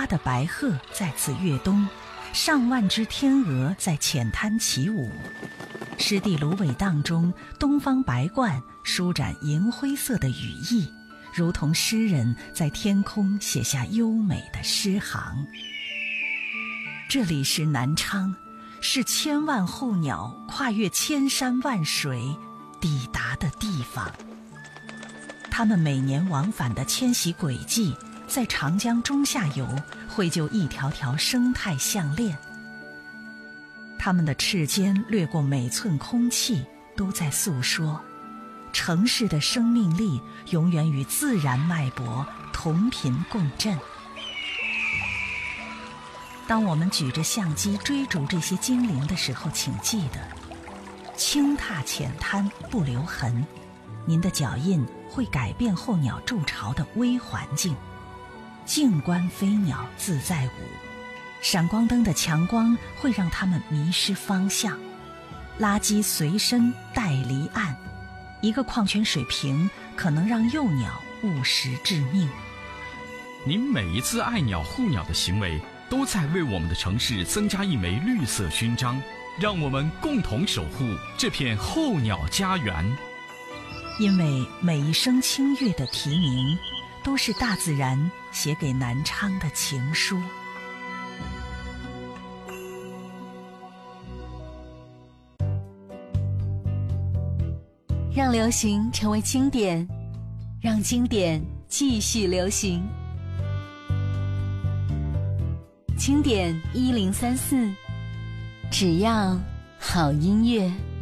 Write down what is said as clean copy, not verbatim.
花的白鹤在此跃东，上万只天鹅在浅滩起舞。湿地芦苇荡中，东方白鹳舒展银灰色的羽翼，如同诗人在天空写下优美的诗行。这里是南昌，是千万候鸟跨越千山万水抵达的地方。它们每年往返的迁徙轨迹，在长江中下游绘就一条条生态项链。它们的翅尖掠过每寸空气，都在诉说城市的生命力永远与自然脉搏同频共振。当我们举着相机追逐这些精灵的时候，请记得轻踏浅滩不留痕，您的脚印会改变候鸟筑巢的微环境。静观飞鸟自在舞，闪光灯的强光会让它们迷失方向。垃圾随身带离岸，一个矿泉水瓶可能让幼鸟误食致命。 您每一次爱鸟护鸟的行为，都在为我们的城市增加一枚绿色勋章，让我们共同守护这片候鸟家园。 因为每一声清越的啼鸣，都是大自然写给南昌的情书。 让流行成为经典，让经典继续流行。经典1034，只要好音乐。